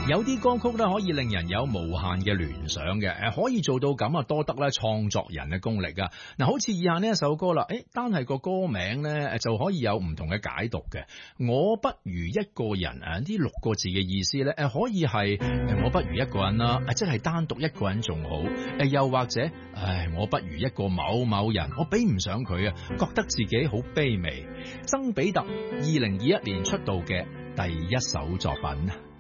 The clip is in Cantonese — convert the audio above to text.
有啲歌曲咧可以令人有無限嘅聯想嘅，可以做到咁啊，多得咧創作人嘅功力啊。嗱，好似以下呢一首歌啦，單係個歌名咧就可以有唔同嘅解讀嘅。我不如一個人啊，呢6個字嘅意思咧，可以係我不如一個人啦，即係單獨一個人仲好。又或者我不如一個某某人，我比唔上佢啊，覺得自己好卑微。曾比特2021年出道嘅第一首作品。